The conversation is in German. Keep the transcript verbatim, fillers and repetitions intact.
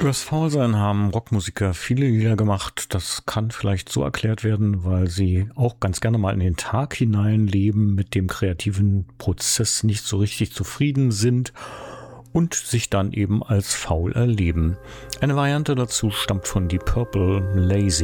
Übers Faulsein haben Rockmusiker viele Lieder gemacht. Das kann vielleicht so erklärt werden, weil sie auch ganz gerne mal in den Tag hinein leben, mit dem kreativen Prozess nicht so richtig zufrieden sind und sich dann eben als faul erleben. Eine Variante dazu stammt von Deep Purple, Lazy.